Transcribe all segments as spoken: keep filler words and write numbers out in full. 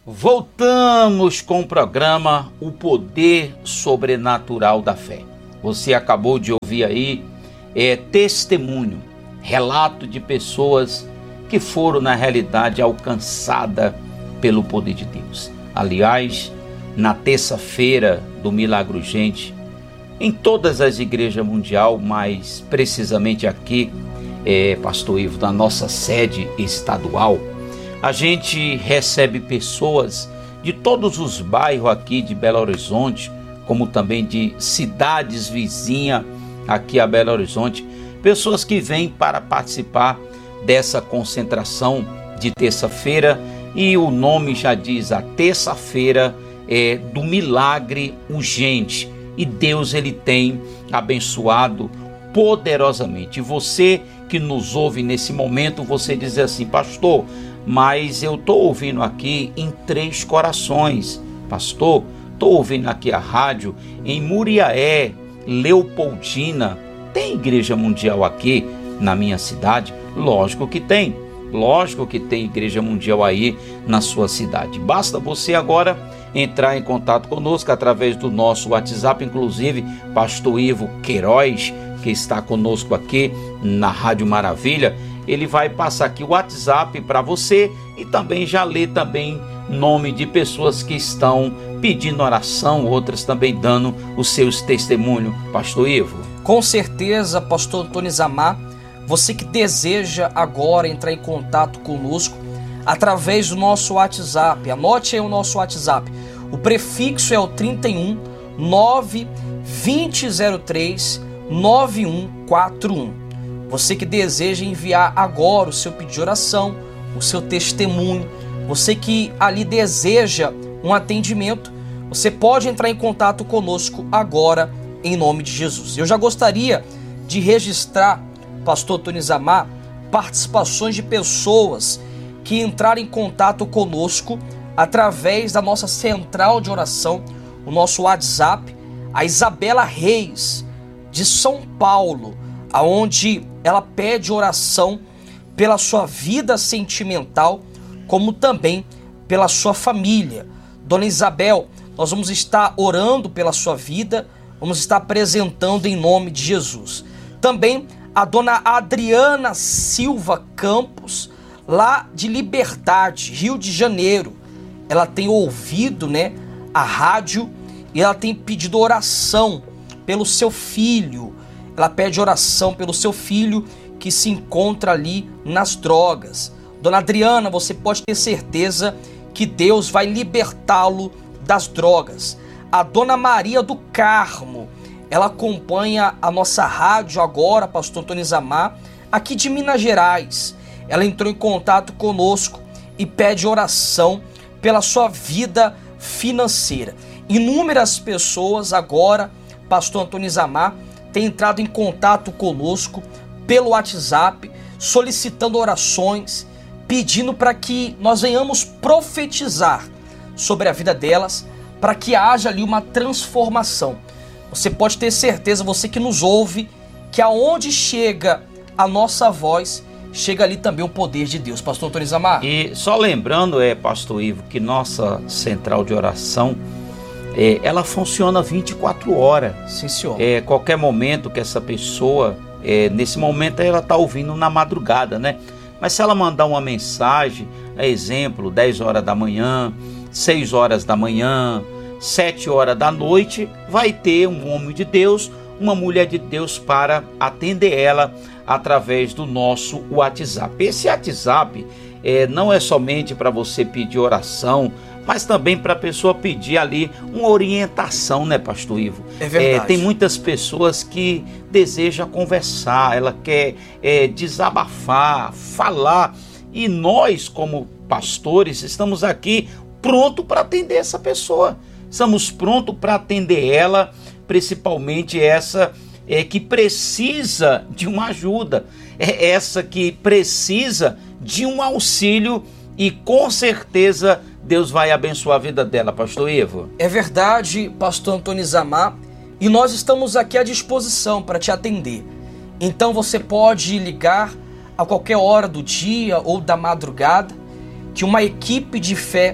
Voltamos com o programa O Poder Sobrenatural da Fé. Você acabou de ouvir aí é, testemunho, relato de pessoas que foram na realidade alcançadas pelo poder de Deus. Aliás, na terça-feira do Milagre Urgente, em todas as igrejas mundial, mas precisamente aqui, é, Pastor Ivo, na nossa sede estadual, a gente recebe pessoas de todos os bairros aqui de Belo Horizonte, como também de cidades vizinhas aqui a Belo Horizonte, pessoas que vêm para participar dessa concentração de terça-feira, e o nome já diz, a terça-feira é do milagre urgente, e Deus ele tem abençoado poderosamente. E você que nos ouve nesse momento, você diz assim: pastor, mas eu estou ouvindo aqui em Três Corações, pastor, estou ouvindo aqui a rádio em Muriaé, Leopoldina, tem igreja mundial aqui na minha cidade? Lógico que tem, lógico que tem igreja mundial aí na sua cidade. Basta você agora entrar em contato conosco através do nosso WhatsApp, inclusive pastor Ivo Queiroz, que está conosco aqui na Rádio Maravilha, ele vai passar aqui o WhatsApp para você e também já lê também nome de pessoas que estão pedindo oração, outras também dando os seus testemunhos. Pastor Ivo. Com certeza, pastor Antônio Zamar, você que deseja agora entrar em contato conosco através do nosso WhatsApp, anote aí o nosso WhatsApp. O prefixo é o trinta e um, nove, vinte, zero três, nove um quatro um. Você que deseja enviar agora o seu pedido de oração, o seu testemunho, você que ali deseja um atendimento, você pode entrar em contato conosco agora, em nome de Jesus. Eu já gostaria de registrar, pastor Antônio Zamar, participações de pessoas que entraram em contato conosco através da nossa central de oração, o nosso WhatsApp. A Isabela Reis, de São Paulo, aonde ela pede oração pela sua vida sentimental, como também pela sua família. Dona Isabel, nós vamos estar orando pela sua vida, vamos estar apresentando em nome de Jesus. Também a dona Adriana Silva Campos, lá de Liberdade, Rio de Janeiro. Ela tem ouvido, né, a rádio e ela tem pedido oração pelo seu filho. Ela pede oração pelo seu filho que se encontra ali nas drogas. Dona Adriana, você pode ter certeza que Deus vai libertá-lo das drogas. A Dona Maria do Carmo, ela acompanha a nossa rádio agora, pastor Antônio Zamar, aqui de Minas Gerais. Ela entrou em contato conosco e pede oração pela sua vida financeira. Inúmeras pessoas agora, pastor Antônio Zamar, têm entrado em contato conosco pelo WhatsApp, solicitando orações, pedindo para que nós venhamos profetizar sobre a vida delas, para que haja ali uma transformação. Você pode ter certeza, você que nos ouve, que aonde chega a nossa voz, chega ali também o poder de Deus. Pastor Antônio Zamar. E só lembrando, é, pastor Ivo, que nossa central de oração, é, ela funciona vinte e quatro horas. Sim, senhor. É, qualquer momento que essa pessoa, é, nesse momento ela está ouvindo na madrugada, né? Mas se ela mandar uma mensagem, é exemplo, dez horas da manhã, seis horas da manhã, sete horas da noite, vai ter um homem de Deus, uma mulher de Deus para atender ela através do nosso WhatsApp. Esse WhatsApp é, não é somente para você pedir oração, mas também para a pessoa pedir ali uma orientação, né, pastor Ivo? É verdade. É, tem muitas pessoas que desejam conversar, ela quer é, desabafar, falar, e nós, como pastores, estamos aqui pronto para atender essa pessoa. Estamos prontos para atender ela, principalmente essa é, que precisa de uma ajuda, é essa que precisa de um auxílio, e com certeza Deus vai abençoar a vida dela, pastor Ivo. É verdade, pastor Antônio Zamar, e nós estamos aqui à disposição para te atender. Então você pode ligar a qualquer hora do dia ou da madrugada, que uma equipe de fé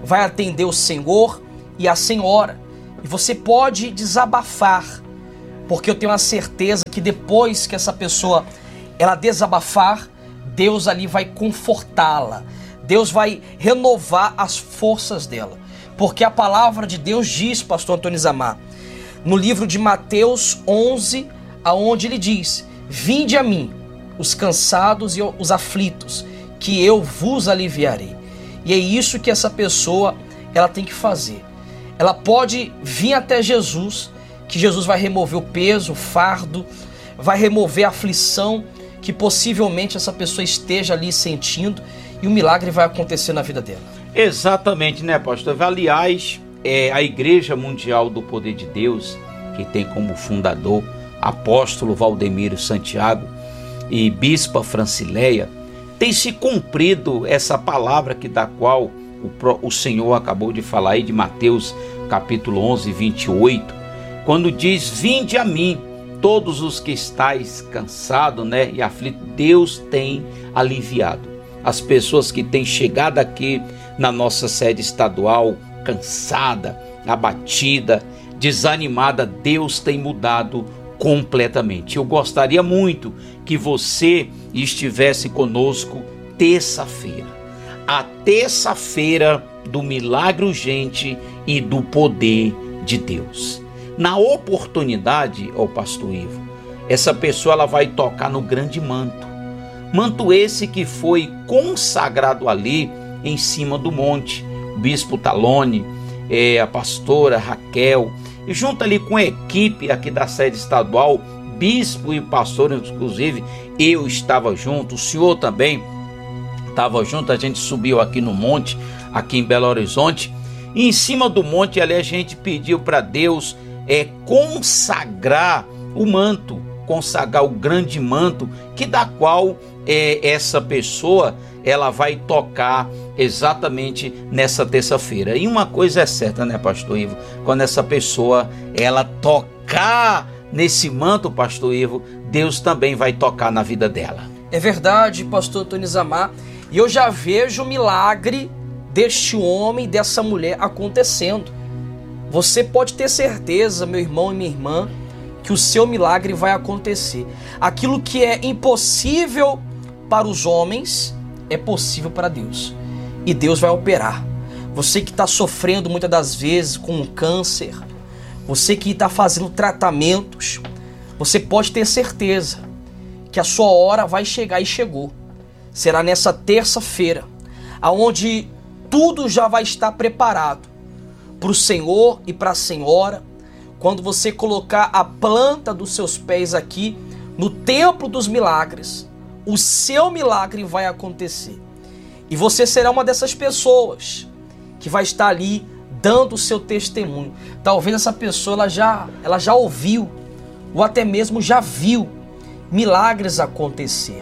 vai atender o senhor e a senhora. E você pode desabafar, porque eu tenho a certeza que depois que essa pessoa ela desabafar, Deus ali vai confortá-la. Deus vai renovar as forças dela. Porque a palavra de Deus diz, pastor Antônio Zamar, no livro de Mateus onze, aonde ele diz: vinde a mim, os cansados e os aflitos, que eu vos aliviarei. E é isso que essa pessoa ela tem que fazer. Ela pode vir até Jesus, que Jesus vai remover o peso, o fardo, vai remover a aflição que possivelmente essa pessoa esteja ali sentindo, e o milagre vai acontecer na vida dela. Exatamente, né, pastor? Aliás, é, a Igreja Mundial do Poder de Deus, que tem como fundador apóstolo Valdemiro Santiago e bispa Francileia, tem se cumprido essa palavra que da qual o, o Senhor acabou de falar aí de Mateus capítulo onze, vinte e oito, quando diz: vinde a mim, todos os que estáis cansados, né, e aflitos. Deus tem aliviado as pessoas que têm chegado aqui na nossa sede estadual cansada, abatida, desanimada. Deus tem mudado completamente. Eu gostaria muito que você estivesse conosco terça-feira, a terça-feira do milagre urgente e do poder de Deus. Na oportunidade, ó pastor Ivo, essa pessoa ela vai tocar no grande manto, manto esse que foi consagrado ali em cima do monte. O bispo Talone, é, a pastora Raquel, e junto ali com a equipe aqui da sede estadual, bispo e pastor, inclusive eu estava junto, o senhor também estava junto. A gente subiu aqui no monte, aqui em Belo Horizonte, e em cima do monte ali a gente pediu para Deus é, consagrar o manto, consagrar o grande manto, que da qual é, essa pessoa ela vai tocar exatamente nessa terça-feira. E uma coisa é certa, né, pastor Ivo? Quando essa pessoa ela tocar nesse manto, pastor Ivo, Deus também vai tocar na vida dela. É verdade, pastor Antônio Zamar. E eu já vejo o milagre deste homem, dessa mulher acontecendo. Você pode ter certeza, meu irmão e minha irmã, que o seu milagre vai acontecer. Aquilo que é impossível para os homens é possível para Deus. E Deus vai operar. Você que está sofrendo muitas das vezes com um câncer, você que está fazendo tratamentos, você pode ter certeza que a sua hora vai chegar, e chegou. Será nessa terça-feira, aonde tudo já vai estar preparado para o Senhor e para a Senhora. Quando você colocar a planta dos seus pés aqui no templo dos milagres, o seu milagre vai acontecer. E você será uma dessas pessoas que vai estar ali dando o seu testemunho. Talvez essa pessoa ela já, ela já ouviu, ou até mesmo já viu milagres acontecer.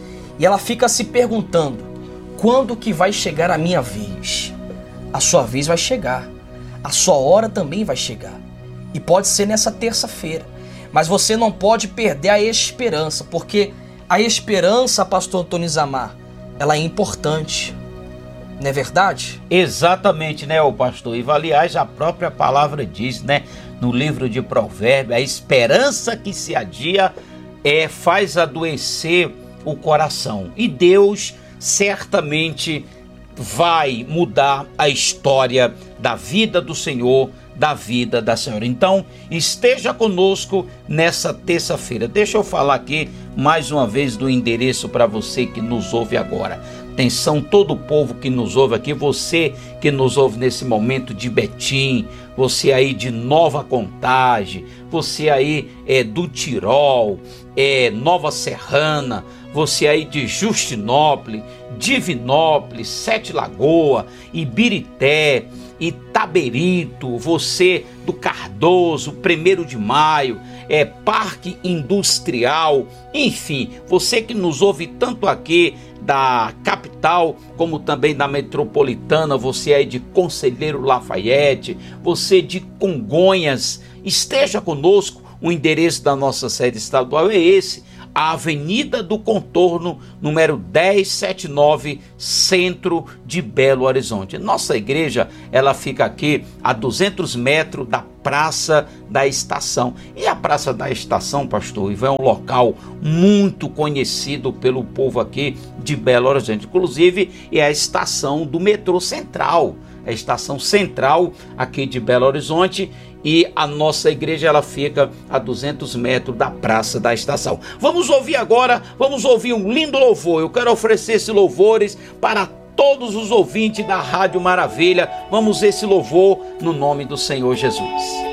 E ela fica se perguntando: quando que vai chegar a minha vez? A sua vez vai chegar. A sua hora também vai chegar. E pode ser nessa terça-feira. Mas você não pode perder a esperança, porque a esperança, pastor Antônio Zamar, ela é importante. Não é verdade? Exatamente, né, o pastor Ivo? Aliás, a própria palavra diz, né, no livro de Provérbios, a esperança que se adia é, faz adoecer o coração. E Deus certamente vai mudar a história da vida do Senhor, da vida da senhora. Então, esteja conosco nessa terça-feira. Deixa eu falar aqui mais uma vez do endereço para você que nos ouve agora. Atenção, todo o povo que nos ouve aqui, você que nos ouve nesse momento de Betim, você aí de Nova Contagem, você aí é do Tirol, é Nova Serrana, você aí de Justinópolis, Divinópolis, Sete Lagoas, Ibirité, Itaberito, você do Cardoso, primeiro de maio, é Parque Industrial, enfim, você que nos ouve tanto aqui da capital como também da metropolitana, você aí de Conselheiro Lafayette, você de Congonhas, esteja conosco. O endereço da nossa sede estadual é esse, a Avenida do Contorno, número dez setenta e nove, centro de Belo Horizonte. Nossa igreja, ela fica aqui a duzentos metros da Praça da Estação. E a Praça da Estação, pastor Ivan, é um local muito conhecido pelo povo aqui de Belo Horizonte. Inclusive, é a estação do metrô central, a estação central aqui de Belo Horizonte. E a nossa igreja, ela fica a duzentos metros da Praça da Estação. Vamos ouvir agora, vamos ouvir um lindo louvor. Eu quero oferecer esses louvores para todos os ouvintes da Rádio Maravilha. Vamos esse louvor no nome do Senhor Jesus.